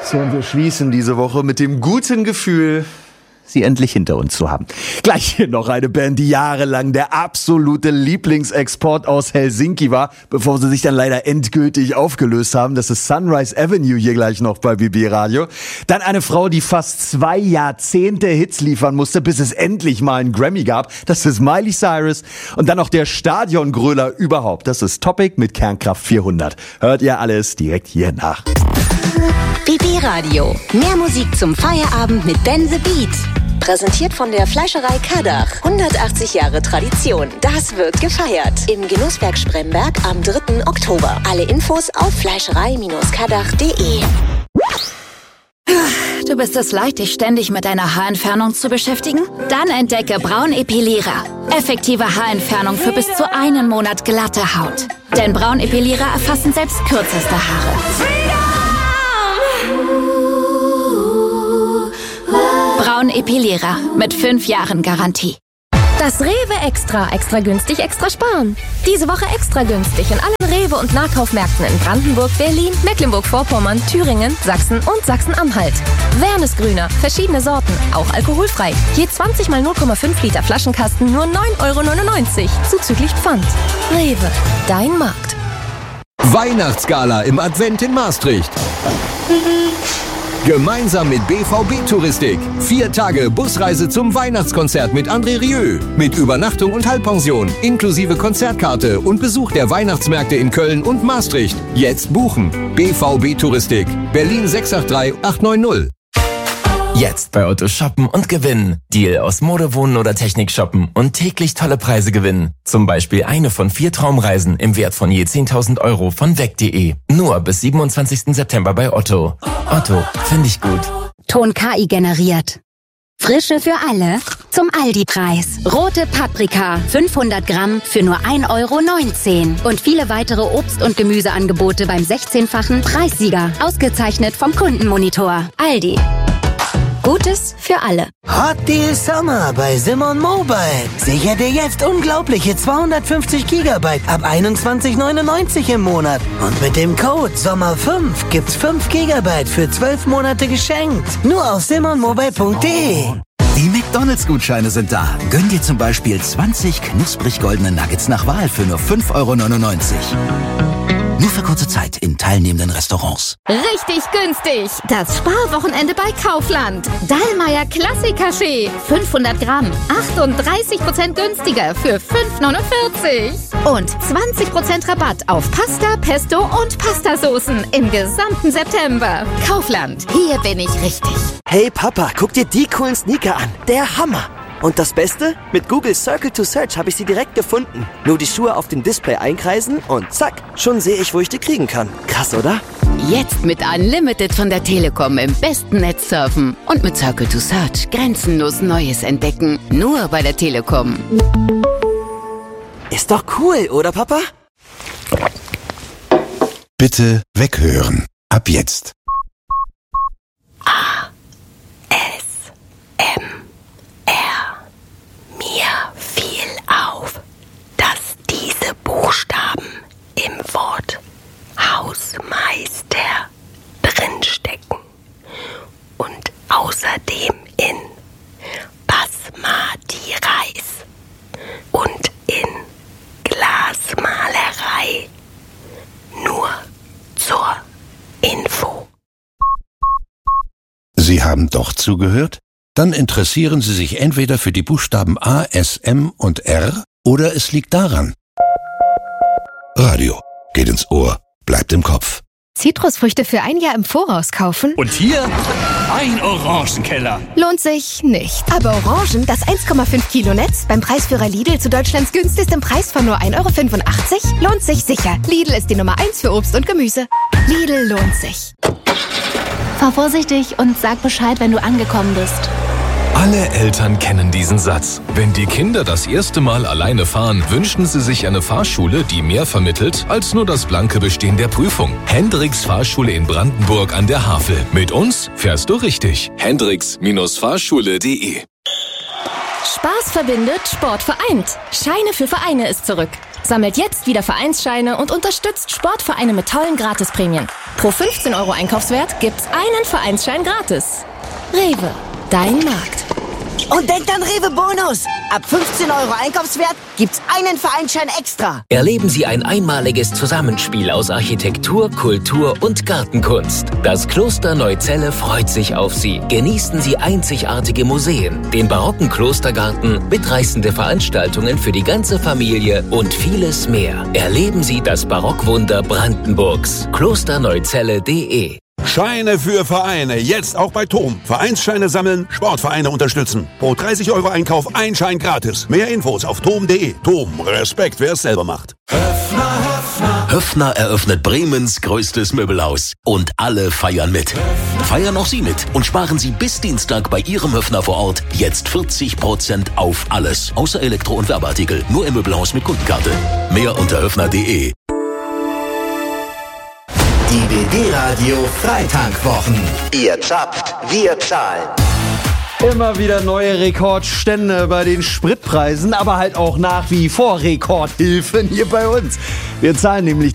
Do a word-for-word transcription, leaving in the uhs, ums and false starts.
So, und wir schließen diese Woche mit dem guten Gefühl, sie endlich hinter uns zu haben. Gleich hier noch eine Band, die jahrelang der absolute Lieblingsexport aus Helsinki war, bevor sie sich dann leider endgültig aufgelöst haben. Das ist Sunrise Avenue hier gleich noch bei B B Radio. Dann eine Frau, die fast zwei Jahrzehnte Hits liefern musste, bis es endlich mal einen Grammy gab. Das ist Miley Cyrus. Und dann noch der Stadiongröler überhaupt. Das ist Topic mit Kernkraft vierhundert. Hört ihr alles direkt hier nach. B B Radio. Mehr Musik zum Feierabend mit Ben the Beat. Präsentiert von der Fleischerei Kadach. hundertachtzig Jahre Tradition. Das wird gefeiert. Im Genusswerk Spremberg am dritten Oktober. Alle Infos auf fleischerei kadach punkt de. Du bist es leid, dich ständig mit deiner Haarentfernung zu beschäftigen? Dann entdecke Braun Epilierer. Effektive Haarentfernung für bis zu einen Monat glatte Haut. Denn Braun Epilierer erfassen selbst kürzeste Haare. Braun Epilierer mit fünf Jahren Garantie. Das Rewe Extra. Extra günstig, extra sparen. Diese Woche extra günstig in allen Rewe- und Nahkaufmärkten in Brandenburg, Berlin, Mecklenburg-Vorpommern, Thüringen, Sachsen und Sachsen-Anhalt. Wernesgrüner, verschiedene Sorten, auch alkoholfrei. Je zwanzig mal null Komma fünf Liter Flaschenkasten nur neun Euro neunundneunzig, zuzüglich Pfand. Rewe, dein Markt. Weihnachtsgala im Advent in Maastricht. Gemeinsam mit B V B Touristik. Vier Tage Busreise zum Weihnachtskonzert mit André Rieu. Mit Übernachtung und Halbpension, inklusive Konzertkarte und Besuch der Weihnachtsmärkte in Köln und Maastricht. Jetzt buchen. B V B Touristik. Berlin sechs acht drei acht neun null. Jetzt bei Otto shoppen und gewinnen. Deal aus Mode, Wohnen oder Technik shoppen und täglich tolle Preise gewinnen. Zum Beispiel eine von vier Traumreisen im Wert von je zehntausend Euro von weg punkt de. Nur bis siebenundzwanzigsten September bei Otto. Otto, finde ich gut. Ton K I generiert. Frische für alle zum Aldi-Preis. Rote Paprika, fünfhundert Gramm für nur ein Euro neunzehn. Und viele weitere Obst- und Gemüseangebote beim sechzehnfachen Preissieger. Ausgezeichnet vom Kundenmonitor. Aldi. Gutes für alle. Hot Deal Summer bei Simon Mobile. Sicher dir jetzt unglaubliche zweihundertfünfzig Gigabyte ab einundzwanzig neunundneunzig im Monat. Und mit dem Code Sommer fünf gibt's fünf Gigabyte für zwölf Monate geschenkt. Nur auf simon mobile punkt de. Die McDonalds-Gutscheine sind da. Gönn dir zum Beispiel zwanzig knusprig goldene Nuggets nach Wahl für nur fünf Euro neunundneunzig. Nur für kurze Zeit in teilnehmenden Restaurants. Richtig günstig. Das Sparwochenende bei Kaufland. Dallmayr Klassikaschee. fünfhundert Gramm. achtunddreißig Prozent günstiger für fünf neunundvierzig. Und zwanzig Prozent Rabatt auf Pasta, Pesto und Pastasoßen im gesamten September. Kaufland. Hier bin ich richtig. Hey Papa, guck dir die coolen Sneaker an. Der Hammer. Und das Beste? Mit Google Circle to Search habe ich sie direkt gefunden. Nur die Schuhe auf dem Display einkreisen und zack, schon sehe ich, wo ich die kriegen kann. Krass, oder? Jetzt mit Unlimited von der Telekom im besten Netz surfen. Und mit Circle to Search grenzenlos Neues entdecken. Nur bei der Telekom. Ist doch cool, oder Papa? Bitte weghören. Ab jetzt. A. S. M. Mir fiel auf, dass diese Buchstaben im Wort Hausmeister drinstecken und außerdem in Basmati Reis und in Glasmalerei. Nur zur Info. Sie haben doch zugehört? Dann interessieren Sie sich entweder für die Buchstaben A, S, M und R oder es liegt daran. Radio geht ins Ohr, bleibt im Kopf. Zitrusfrüchte für ein Jahr im Voraus kaufen? Und hier ein Orangenkeller. Lohnt sich nicht. Aber Orangen, das eins Komma fünf Kilo Netz beim Preisführer Lidl zu Deutschlands günstigstem Preis von nur ein Euro fünfundachtzig, lohnt sich sicher. Lidl ist die Nummer eins für Obst und Gemüse. Lidl lohnt sich. Fahr vorsichtig und sag Bescheid, wenn du angekommen bist. Alle Eltern kennen diesen Satz. Wenn die Kinder das erste Mal alleine fahren, wünschen sie sich eine Fahrschule, die mehr vermittelt als nur das blanke Bestehen der Prüfung. Hendricks Fahrschule in Brandenburg an der Havel. Mit uns fährst du richtig. Hendricks Fahrschule punkt de. Spaß verbindet, Sport vereint. Scheine für Vereine ist zurück. Sammelt jetzt wieder Vereinsscheine und unterstützt Sportvereine mit tollen Gratisprämien. Pro fünfzehn Euro Einkaufswert gibt's einen Vereinsschein gratis. Rewe, dein Markt. Und denkt an Rewe Bonus. Ab fünfzehn Euro Einkaufswert gibt's einen Vereinsschein extra. Erleben Sie ein einmaliges Zusammenspiel aus Architektur, Kultur und Gartenkunst. Das Kloster Neuzelle freut sich auf Sie. Genießen Sie einzigartige Museen, den barocken Klostergarten, mitreißende Veranstaltungen für die ganze Familie und vieles mehr. Erleben Sie das Barockwunder Brandenburgs. klosterneuzelle punkt de. Scheine für Vereine, jetzt auch bei Tom. Vereinsscheine sammeln, Sportvereine unterstützen. Pro dreißig Euro Einkauf ein Schein gratis. Mehr Infos auf tom punkt de. Tom, Respekt, wer es selber macht. Höffner, Höffner. Höffner eröffnet Bremens größtes Möbelhaus. Und alle feiern mit. Feiern auch Sie mit und sparen Sie bis Dienstag bei Ihrem Höffner vor Ort jetzt vierzig Prozent auf alles. Außer Elektro- und Werbeartikel. Nur im Möbelhaus mit Kundenkarte. Mehr unter höffner punkt de. Die B D-Radio Freitankwochen. Ihr zapft, wir zahlen. Immer wieder neue Rekordstände bei den Spritpreisen, aber halt auch nach wie vor Rekordhilfen hier bei uns. Wir zahlen nämlich